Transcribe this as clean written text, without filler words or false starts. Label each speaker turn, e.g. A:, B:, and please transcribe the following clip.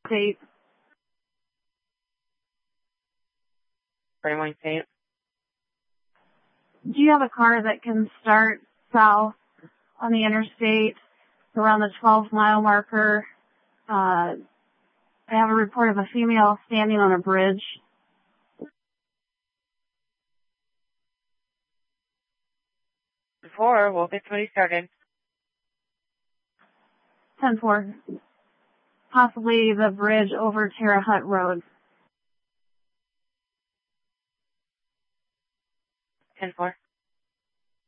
A: State.
B: Fremont State.
A: Do you have a car that can start south on the interstate around the 12-mile marker? I have a report of a female standing on a bridge.
B: 4, we'll get somebody started.
A: 10-4. Possibly the bridge over Terre Haute Road.
B: 10-4.